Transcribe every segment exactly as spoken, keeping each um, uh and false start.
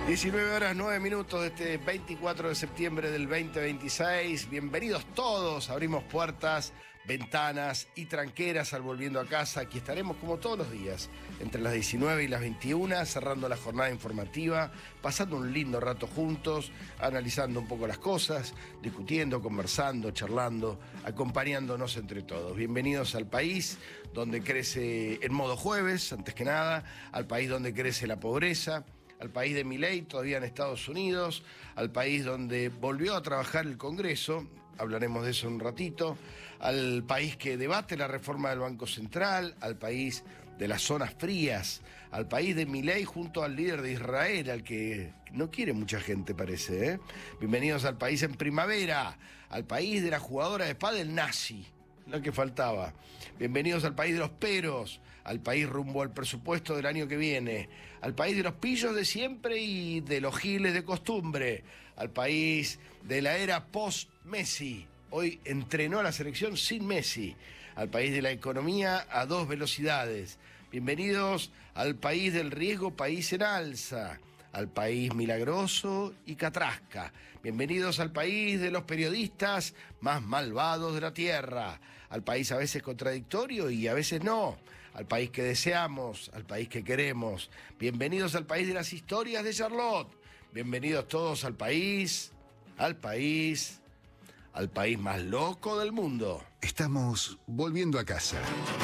diecinueve horas, nueve minutos de este veinticuatro de septiembre del veinte veintiséis. Bienvenidos todos. Abrimos puertas, ventanas y tranqueras al Volviendo a Casa. Aquí estaremos como todos los días, entre las diecinueve y las veintiuna, cerrando la jornada informativa, pasando un lindo rato juntos, analizando un poco las cosas, discutiendo, conversando, charlando, acompañándonos entre todos. Bienvenidos al país donde crece en modo jueves, antes que nada, al país donde crece la pobreza, al país de Milei, todavía en Estados Unidos, al país donde volvió a trabajar el Congreso, hablaremos de eso en un ratito, al país que debate la reforma del Banco Central, al país de las zonas frías, al país de Milei junto al líder de Israel, al que no quiere mucha gente parece, ¿eh? Bienvenidos al país en primavera, al país de la jugadora de pádel nazi, lo que faltaba. Bienvenidos al país de los peros, al país rumbo al presupuesto del año que viene, al país de los pillos de siempre y de los giles de costumbre, al país de la era post-Messi. Hoy entrenó a la selección sin Messi, al país de la economía a dos velocidades. Bienvenidos al país del riesgo, país en alza, al país milagroso y catrasca. Bienvenidos al país de los periodistas más malvados de la tierra, al país a veces contradictorio y a veces no, al país que deseamos, al país que queremos. Bienvenidos al país de las historias de Charlotte. Bienvenidos todos al país, al país, al país más loco del mundo. Estamos volviendo a casa.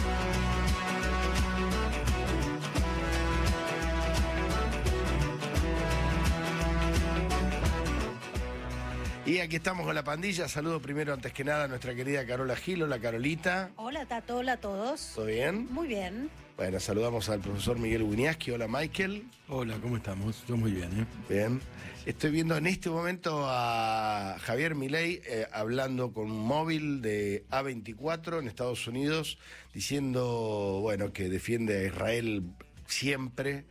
Y aquí estamos con la pandilla. Saludo primero, antes que nada, a nuestra querida Carola Gil. Hola, Carolita. Hola, Tato. Hola a todos. ¿Todo bien? Muy bien. Bueno, saludamos al profesor Miguel Winiaski. Hola, Michael. Hola, ¿cómo estamos? Yo muy bien, ¿eh? Bien. Estoy viendo en este momento a Javier Milei eh, hablando con un móvil de A veinticuatro en Estados Unidos, diciendo, bueno, que defiende a Israel siempre,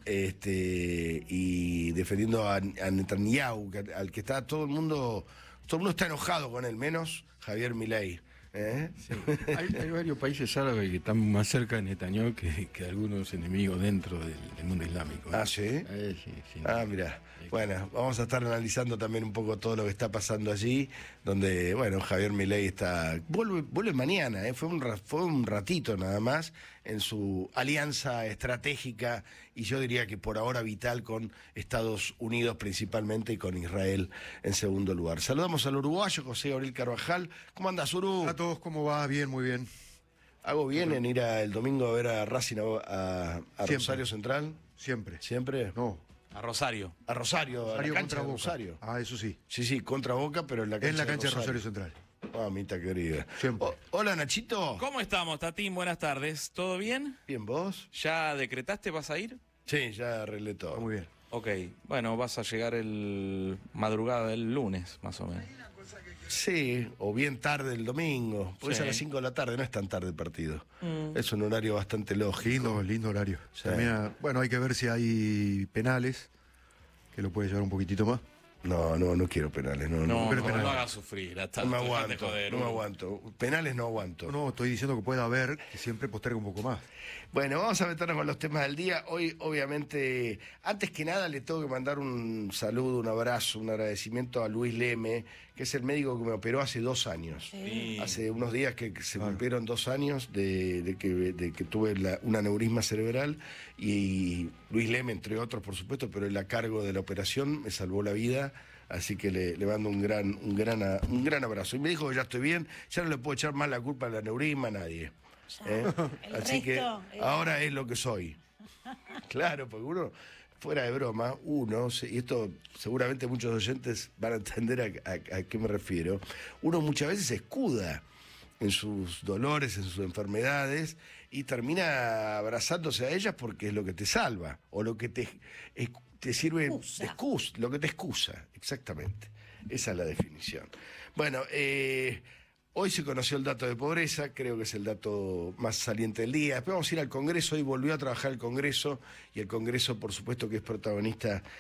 este, y defendiendo a, a Netanyahu, que, al que está todo el mundo, todo el mundo está enojado con él, menos Javier Milei. ¿Eh? Sí. Hay, hay varios países árabes que están más cerca de Netanyahu que, que algunos enemigos dentro del, del mundo islámico. Ah, ¿sí? Eh, sí, sí. Ah, mira. Bueno, vamos a estar analizando también un poco todo lo que está pasando allí, donde, bueno, Javier Milei está... Vuelve, vuelve mañana, ¿eh? Fue un, fue un ratito nada más en su alianza estratégica y yo diría que por ahora vital con Estados Unidos principalmente y con Israel en segundo lugar. Saludamos al uruguayo José Aurel Carvajal. ¿Cómo andas, Uru? Hola a todos, ¿cómo va? Bien, muy bien. ¿Hago bien en ir a, el domingo a ver a Racing a, a, a Rosario Central? Siempre. ¿Siempre? No. A Rosario. A Rosario, Rosario a la cancha contra de Boca. Rosario. Ah, eso sí. Sí, sí, contra Boca, pero en la cancha, En la cancha de Rosario, Rosario Central. Mamita querida. Siempre. O- hola, Nachito. ¿Cómo estamos, Tatín? Buenas tardes. ¿Todo bien? Bien, ¿vos? ¿Ya decretaste vas a ir? Sí, ya arreglé todo. Muy bien. Ok. Bueno, vas a llegar el madrugada del lunes, más o menos. Sí, o bien tarde el domingo. Porque Sí. es a las cinco de la tarde, no es tan tarde el partido. Es un horario bastante lógico. Lindo, lindo horario. Sí. Termina- bueno, hay que ver si hay penales, que lo puede llevar un poquitito más. No, no, no quiero penales. No, no, No, pero no, penal. no hagas sufrir. Hasta no me dejate aguanto. joder, no me Hugo. aguanto. Penales no aguanto. No, estoy diciendo que puede haber, que siempre posterga un poco más. Bueno, vamos a meternos con los temas del día. Hoy, obviamente, antes que nada le tengo que mandar un saludo, un abrazo, un agradecimiento a Luis Leme, que es el médico que me operó hace dos años. Sí. Hace unos días que que se Claro. cumplieron dos años de, de que, de que tuve la- un aneurisma cerebral y Luis Leme, entre otros, por supuesto, pero él a cargo de la operación me salvó la vida. Así que le, le mando un gran, un, gran, a- un gran abrazo. Y me dijo que ya estoy bien, ya no le puedo echar más la culpa al aneurisma a nadie. Ya, ¿eh? el Así que resto, eh. ahora es lo que soy. Claro, porque uno, fuera de broma, uno, se- y esto seguramente muchos oyentes van a entender a, a- a qué me refiero, uno muchas veces se escuda en sus dolores, en sus enfermedades, y termina abrazándose a ellas porque es lo que te salva, o lo que te, es- te sirve Excusa. de excus- lo que te excusa, exactamente. Esa es la definición. Bueno, eh, hoy se conoció el dato de pobreza, creo que es el dato más saliente del día. Después vamos a ir al Congreso, hoy volvió a trabajar el Congreso, y el Congreso, por supuesto, que es protagonista